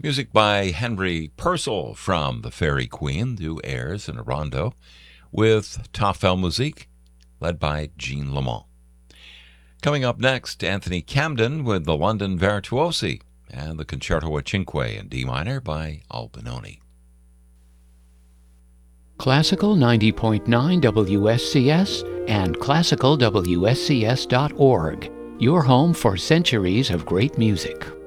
Music by Henry Purcell from The Fairy Queen, do airs in a rondo, with Tafelmusik, led by Jean Lamont. Coming up next, Anthony Camden with the London Virtuosi and the Concerto a Cinque in D minor by Albinoni. Classical 90.9 WSCS and classicalwscs.org, your home for centuries of great music.